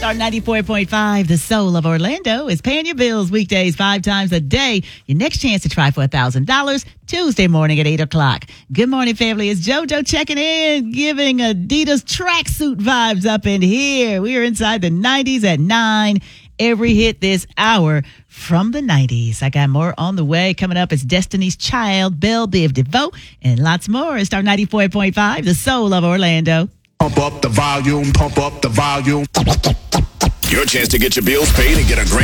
Star 94.5, the soul of Orlando, is paying your bills weekdays 5 times a day. Your next chance to try for $1,000, Tuesday morning at 8 o'clock. Good morning, family. It's JoJo checking in, giving Adidas tracksuit vibes up in here. We are inside the 90s at 9. Every hit this hour from the 90s. I got more on the way. Coming up is Destiny's Child, Belle Biv DeVoe, and lots more. It's Star 94.5, the soul of Orlando. Pump up the volume, pump up the volume. Your chance to get your bills paid and get a grand